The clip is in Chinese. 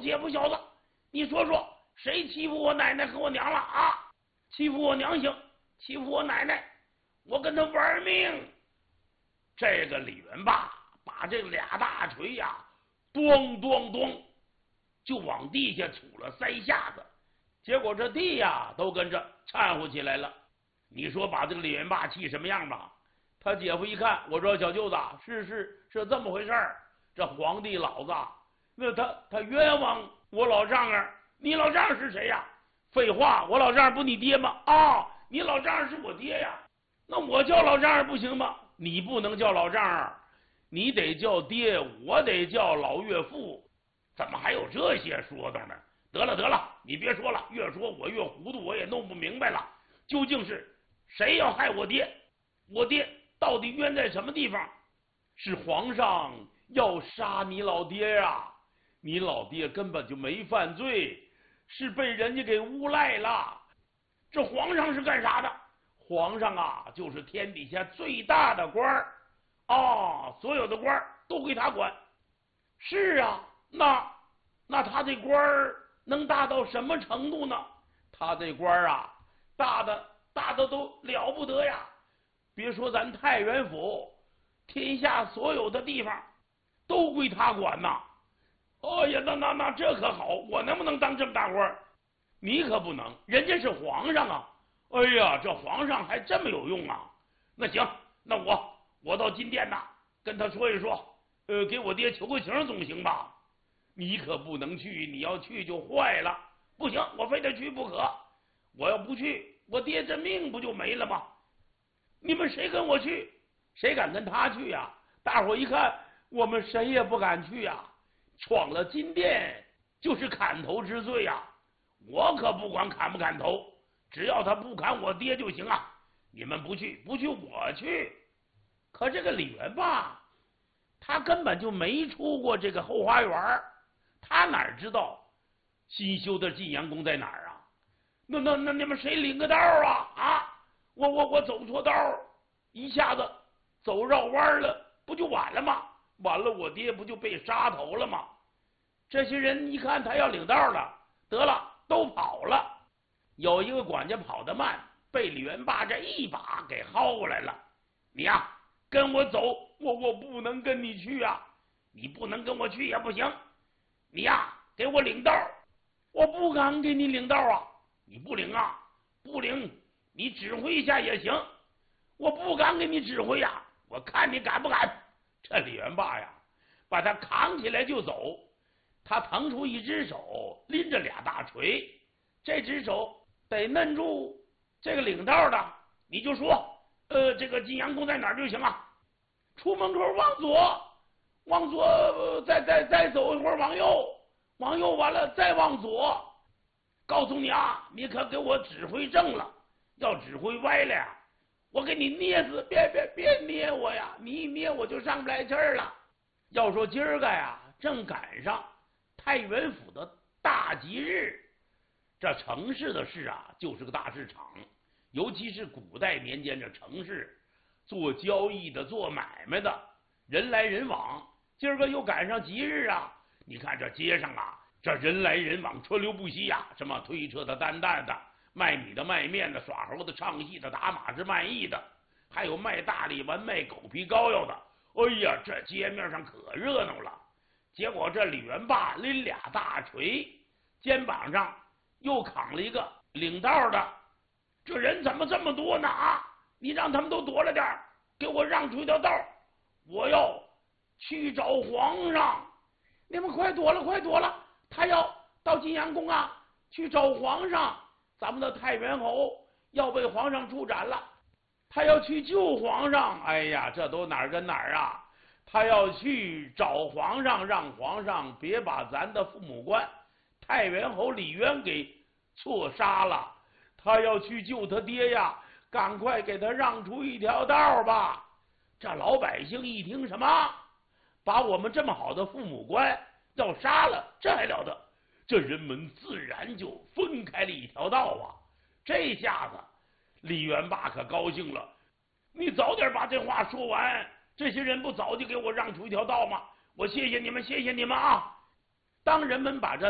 姐夫小子，你说说，谁欺负我奶奶和我娘了啊？欺负我娘行，欺负我奶奶，我跟他玩命！这个李元霸把这俩大锤呀，咚咚咚，就往地下杵了3下子，结果这地呀都跟着掺和起来了。你说把这个李元霸气什么样吧？他姐夫一看，我说小舅子，是这么回事儿。这皇帝老子，那他冤枉我老丈人。你老丈人是谁呀？废话，我老丈人不你爹吗？啊，你老丈人是我爹呀。那我叫老丈人不行吗？你不能叫老丈人，你得叫爹，我得叫老岳父。怎么还有这些说道呢？得了，你别说了，越说我越糊涂，我也弄不明白了，究竟是谁要害我爹？我爹到底冤在什么地方？是皇上要杀你老爹呀！你老爹根本就没犯罪，是被人家给诬赖了。这皇上是干啥的？皇上啊，就是天底下最大的官儿啊，所有的官儿都归他管。是啊，那他这官儿能大到什么程度呢？他这官儿啊，大的都了不得呀！别说咱太原府，天下所有的地方都归他管呐。哎呀，那这可好，我能不能当这么大官？你可不能，人家是皇上啊！哎呀，这皇上还这么有用啊！那行，那我到金殿呐，跟他说一说，给我爹求个情总行吧？你可不能去，你要去就坏了。不行，我非得去不可。我要不去，我爹这命不就没了吗？你们谁跟我去？谁敢跟他去呀？大伙一看，我们谁也不敢去呀！闯了金殿就是砍头之罪呀！我可不管砍不砍头，只要他不砍我爹就行啊！你们不去我去。可这个李元霸，他根本就没出过这个后花园，他哪知道新修的晋阳宫在哪儿啊？那你们谁领个道啊？啊！我走错道，一下子走绕弯了，不就完了吗？完了，我爹不就被杀头了吗？这些人一看他要领道了，得了，都跑了。有一个管家跑得慢，被李元霸这一把给薅过来了。你呀，跟我走，我不能跟你去啊！你不能跟我去也不行。你呀，给我领道，我不敢给你领道啊！你不领啊？不领，你指挥一下也行。我不敢给你指挥呀，我看你敢不敢。这李元霸呀，把他扛起来就走。他腾出一只手，拎着俩大锤，这只手得摁住这个领道的，你就说，这个晋阳宫在哪儿就行了。出门口往左，再走一会儿往右，往右完了再往左。告诉你啊，你可给我指挥正了，要指挥歪了呀，我给你捏死！别捏我呀，你一捏我就上不来气儿了。要说今儿个呀，正赶上太原府的大吉日，这城市的事啊，就是个大市场，尤其是古代年间这城市，做交易的、做买卖的，人来人往。今儿个又赶上吉日啊，你看这街上啊，这人来人往，车流不息呀。什么推车的、担担的，卖米的、卖面的，耍猴的、唱戏的、打马是卖艺的，还有卖大力丸、卖狗皮膏药的。哎呀，这街面上可热闹了。结果这李元霸拎俩大锤，肩膀上又扛了一个领道的。这人怎么这么多呢？啊！你让他们都躲了点，给我让出一条道，我要去找皇上。你们快躲了，他要到晋阳宫啊，去找皇上。咱们的太原侯要被皇上处斩了，他要去救皇上。哎呀，这都哪儿跟哪儿啊？他要去找皇上，让皇上别把咱的父母官太原侯李渊给错杀了。他要去救他爹呀，赶快给他让出一条道吧。这老百姓一听，什么把我们这么好的父母官要杀了，这还了得？这人们自然就分开了一条道啊。这下子李元霸可高兴了，你早点把这话说完，这些人不早就给我让出一条道吗？我谢谢你们啊！当人们把这